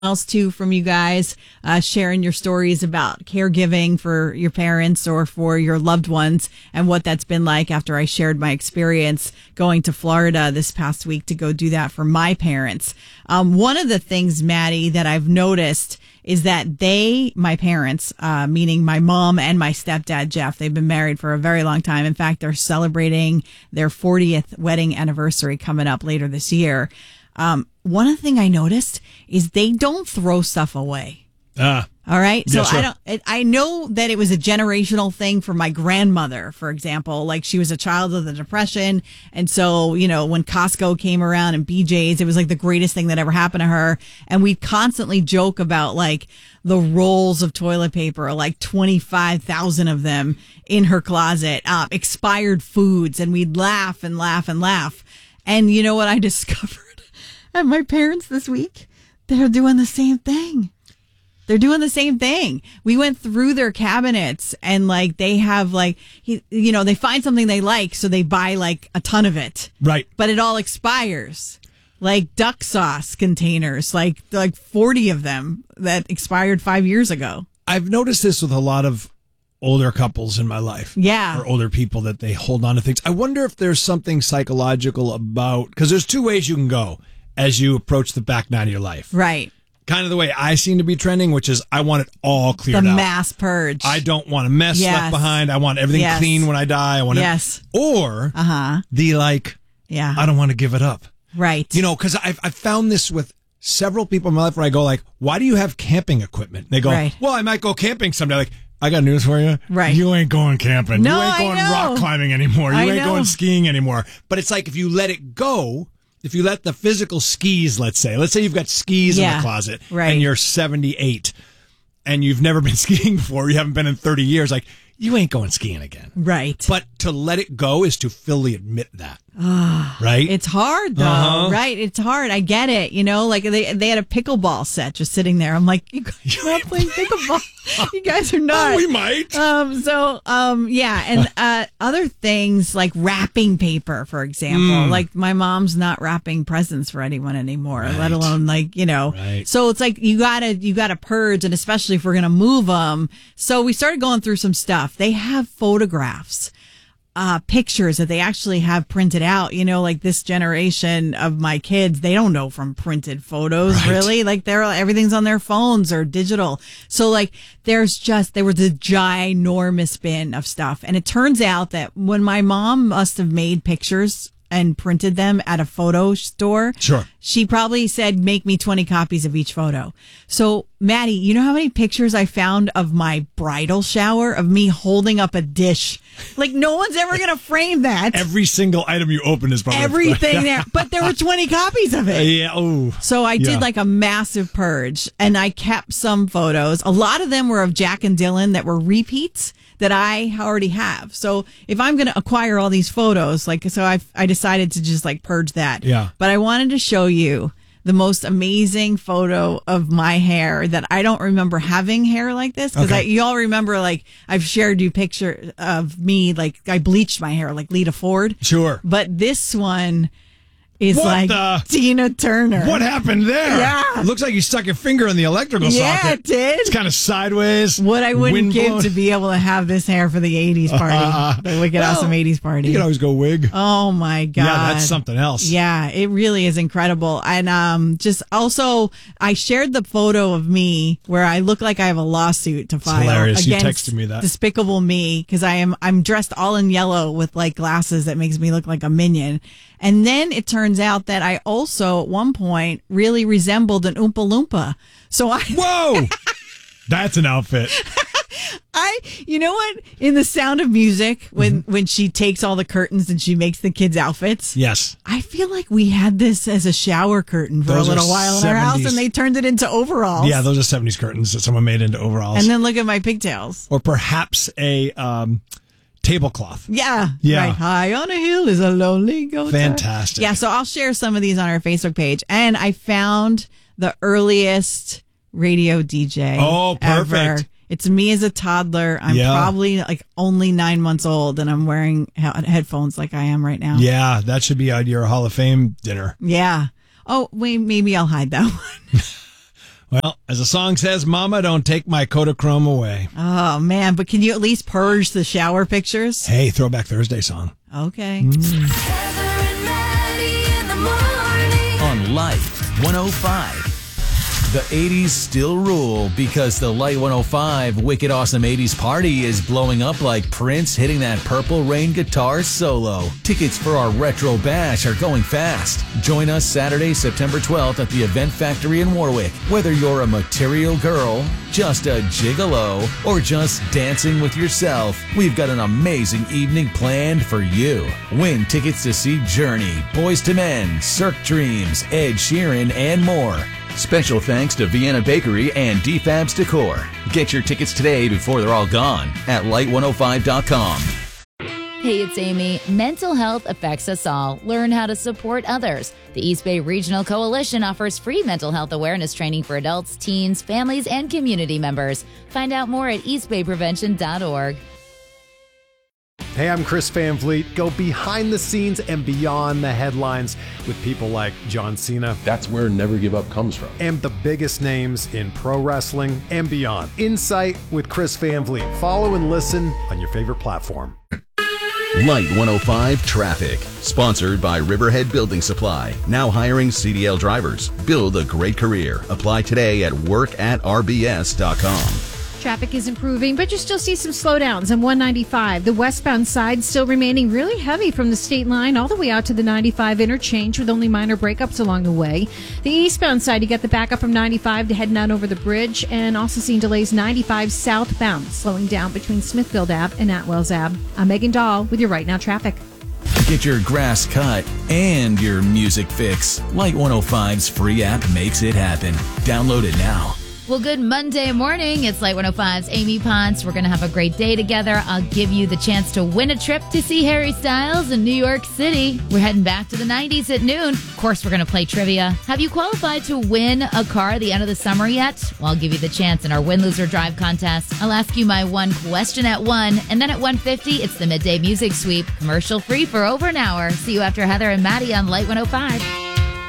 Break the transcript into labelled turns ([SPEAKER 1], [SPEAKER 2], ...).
[SPEAKER 1] else too from you guys, sharing your stories about caregiving for your parents or for your loved ones and what that's been like after I shared my experience going to Florida this past week to go do that for my parents. One of the things, Maddie, that I've noticed is that my parents, meaning my mom and my stepdad, Jeff, they've been married for a very long time. In fact, they're celebrating their 40th wedding anniversary coming up later this year. One of the things I noticed is they don't throw stuff away. All right. So
[SPEAKER 2] sure.
[SPEAKER 1] I know that it was a generational thing for my grandmother, for example. Like, she was a child of the Depression. And so, when Costco came around and BJ's, it was like the greatest thing that ever happened to her. And we'd constantly joke about like the rolls of toilet paper, like 25,000 of them in her closet, expired foods. And we'd laugh and laugh and laugh. And you know what I discovered at my parents this week? They're doing the same thing. They're doing the same thing. We went through their cabinets and like they have like, they find something they like. So they buy like a ton of it.
[SPEAKER 2] Right.
[SPEAKER 1] But it all expires. Like duck sauce containers, like 40 of them that expired 5 years ago.
[SPEAKER 2] I've noticed this with a lot of older couples in my life.
[SPEAKER 1] Yeah.
[SPEAKER 2] Or older people that they hold on to things. I wonder if there's something psychological about, because there's two ways you can go as you approach the back nine of your life.
[SPEAKER 1] Right.
[SPEAKER 2] Kind of the way I seem to be trending, which is I want it all cleared out.
[SPEAKER 1] The mass purge.
[SPEAKER 2] I don't want a mess left behind. I want everything clean when I die. I want it. Or the I don't want to give it up.
[SPEAKER 1] Right.
[SPEAKER 2] Because I've found this with several people in my life where I go like, why do you have camping equipment? And they go, well, I might go camping someday. Like, I got news for you.
[SPEAKER 1] Right.
[SPEAKER 2] You ain't going camping.
[SPEAKER 1] No,
[SPEAKER 2] you ain't going rock climbing anymore. You ain't going skiing anymore. But it's like if you let it go, if you let the physical skis, let's say you've got skis in the closet and you're 78 and you've never been skiing before, you haven't been in 30 years, like you ain't going skiing again.
[SPEAKER 1] Right.
[SPEAKER 2] But to let it go is to fully admit that. Right?
[SPEAKER 1] It's hard though, right? It's hard. I get it. Like they had a pickleball set just sitting there. I'm like, you guys are not playing pickleball. You guys are not.
[SPEAKER 2] Oh, we might.
[SPEAKER 1] And other things like wrapping paper, for example. Like my mom's not wrapping presents for anyone anymore, let alone
[SPEAKER 2] Right.
[SPEAKER 1] So it's like you gotta purge, and especially if we're gonna move them. So we started going through some stuff. They have photographs. Pictures that they actually have printed out, like this generation of my kids, they don't know from printed photos, really. Like everything's on their phones or digital. So like there was a ginormous bin of stuff. And it turns out that when my mom must have made pictures and printed them at a photo store.
[SPEAKER 2] Sure.
[SPEAKER 1] She probably said, make me 20 copies of each photo. So, Maddie, you know how many pictures I found of my bridal shower of me holding up a dish? Like, no one's ever going to frame that.
[SPEAKER 2] Every single item you open is probably
[SPEAKER 1] everything there. But there were 20 copies of it.
[SPEAKER 2] Yeah. Oh.
[SPEAKER 1] So I did like a massive purge, and I kept some photos. A lot of them were of Jack and Dylan that were repeats that I already have. So if I'm going to acquire all these photos, I decided to just purge that.
[SPEAKER 2] Yeah.
[SPEAKER 1] But I wanted to show you the most amazing photo of my hair that I don't remember having hair like this. Because you all remember, I've shared you picture of me, I bleached my hair like Lita Ford.
[SPEAKER 2] Sure.
[SPEAKER 1] But this one is Tina Turner.
[SPEAKER 2] What happened there?
[SPEAKER 1] Yeah.
[SPEAKER 2] It looks like you stuck your finger in the electrical socket.
[SPEAKER 1] Yeah, it did.
[SPEAKER 2] It's kind of sideways.
[SPEAKER 1] What I wouldn't give to be able to have this hair for the 80s party. The wicked awesome 80s party.
[SPEAKER 2] You can always go wig.
[SPEAKER 1] Oh, my God.
[SPEAKER 2] Yeah, that's something else.
[SPEAKER 1] Yeah, it really is incredible. And just also, I shared the photo of me where I look like I have a lawsuit to file.
[SPEAKER 2] It's hilarious. You
[SPEAKER 1] against
[SPEAKER 2] texted me that.
[SPEAKER 1] Despicable Me, because I'm dressed all in yellow with glasses that makes me look like a minion. And then it turns out that I also, at one point, really resembled an Oompa Loompa. So
[SPEAKER 2] Whoa! That's an outfit.
[SPEAKER 1] You know what? In The Sound of Music, when she takes all the curtains and she makes the kids' outfits.
[SPEAKER 2] Yes.
[SPEAKER 1] I feel like we had this as a shower curtain for a little while in our house, and they turned it into overalls.
[SPEAKER 2] Yeah, those are 70s curtains that someone made into overalls.
[SPEAKER 1] And then look at my pigtails.
[SPEAKER 2] Or perhaps a tablecloth.
[SPEAKER 1] Yeah. Right. High on a hill is a lonely goat.
[SPEAKER 2] Fantastic.
[SPEAKER 1] Yeah, so I'll share some of these on our Facebook page. And I found the earliest radio DJ.
[SPEAKER 2] Oh, perfect.
[SPEAKER 1] Ever. It's me as a toddler. I'm probably only 9 months old, and I'm wearing headphones like I am right now.
[SPEAKER 2] Yeah, that should be at your Hall of Fame dinner.
[SPEAKER 1] Yeah. Oh, wait, maybe I'll hide that one.
[SPEAKER 2] Well, as the song says, Mama, don't take my Kodachrome away.
[SPEAKER 1] Oh, man. But can you at least purge the shower pictures?
[SPEAKER 2] Hey, Throwback Thursday song.
[SPEAKER 1] Okay.
[SPEAKER 3] Heather and Maddie in the morning.
[SPEAKER 4] On Light 105. The 80s still rule because the Light 105 Wicked Awesome 80s Party is blowing up like Prince hitting that Purple Rain guitar solo. Tickets for our Retro Bash are going fast. Join us Saturday, September 12th at the Event Factory in Warwick. Whether you're a material girl, just a gigolo, or just dancing with yourself, we've got an amazing evening planned for you. Win tickets to see Journey, Boyz II Men, Cirque Dreams, Ed Sheeran, and more. Special thanks to Vienna Bakery and DFABS Decor. Get your tickets today before they're all gone at light105.com.
[SPEAKER 5] Hey, it's Amy. Mental health affects us all. Learn how to support others. The East Bay Regional Coalition offers free mental health awareness training for adults, teens, families, and community members. Find out more at eastbayprevention.org.
[SPEAKER 6] Hey, I'm Chris Van Vliet. Go behind the scenes and beyond the headlines with people like John Cena.
[SPEAKER 7] That's where Never Give Up comes from.
[SPEAKER 6] And the biggest names in pro wrestling and beyond. Insight with Chris Van Vliet. Follow and listen on your favorite platform.
[SPEAKER 8] Light 105 Traffic. Sponsored by Riverhead Building Supply. Now hiring CDL drivers. Build a great career. Apply today at work@rbs.com.
[SPEAKER 9] Traffic is improving, but you still see some slowdowns on 195. The westbound side still remaining really heavy from the state line all the way out to the 95 interchange with only minor breakups along the way. The eastbound side, you get the backup from 95 to heading out over the bridge, and also seeing delays 95 southbound, slowing down between Smithfield Ave and Atwells Ave. I'm Megan Dahl with your Right Now traffic.
[SPEAKER 4] Get your grass cut and your music fix. Light 105's free app makes it happen. Download it now.
[SPEAKER 5] Well, good Monday morning. It's Light 105's Amy Ponce. We're going to have a great day together. I'll give you the chance to win a trip to see Harry Styles in New York City. We're heading back to the 90s at noon. Of course, we're going to play trivia. Have you qualified to win a car at the end of the summer yet? Well, I'll give you the chance in our Win, Lose, or Drive contest. I'll ask you my one question at 1, and then at 1:50, it's the Midday Music Sweep. Commercial free for over an hour. See you after Heather and Maddie on Light 105.